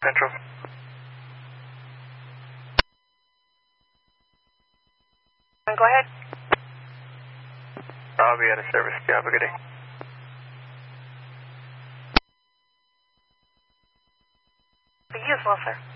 Central. Go ahead. I'll be out of service. You have a good day. Be useful, sir.